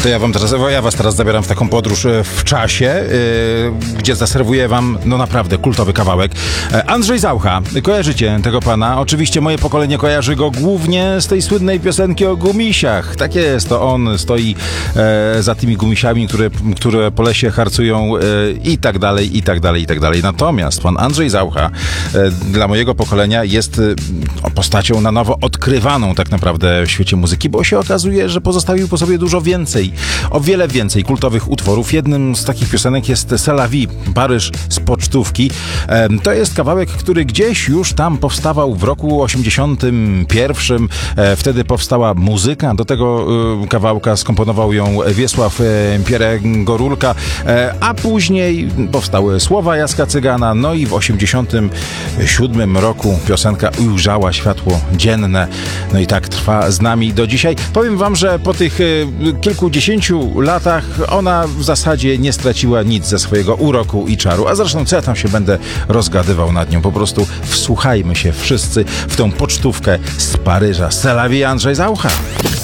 To ja was teraz zabieram w taką podróż w czasie, gdzie zaserwuję wam, no naprawdę, kultowy kawałek. Andrzej Zaucha, kojarzycie tego pana? Oczywiście moje pokolenie kojarzy go głównie z tej słynnej piosenki o gumisiach. Tak jest, to on stoi za tymi gumisiami, które po lesie harcują i tak dalej, i tak dalej, i tak dalej. Natomiast pan Andrzej Zaucha dla mojego pokolenia jest postacią na nowo odkrywaną tak naprawdę w świecie muzyki, bo się okazuje, że pozostawił po sobie dużo więcej, o wiele więcej kultowych utworów. Jednym z takich piosenek jest C'est la vie, Paryż z pocztówki. To jest kawałek, który gdzieś już tam powstawał w roku 81. Wtedy powstała muzyka. Do tego kawałka skomponował ją Wiesław Pierre-Gorulka, a później powstały słowa Jacka Cygana. No i w 87 roku piosenka ujrzała światło dzienne. No i tak trwa z nami do dzisiaj. Powiem wam, że po tych kilkudziesięciu latach ona w zasadzie nie straciła nic ze swojego uroku i czaru. A zresztą co ja tam się będę rozgadywał nad nią? Po prostu wsłuchajmy się wszyscy w tą pocztówkę z Paryża. C'est la vie, Andrzej Zaucha.